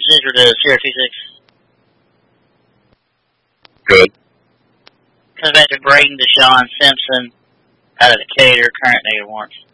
Central to Sierra 26. Good. Comes back to Braden Deshaun Simpson out of Decatur, current negative warrants.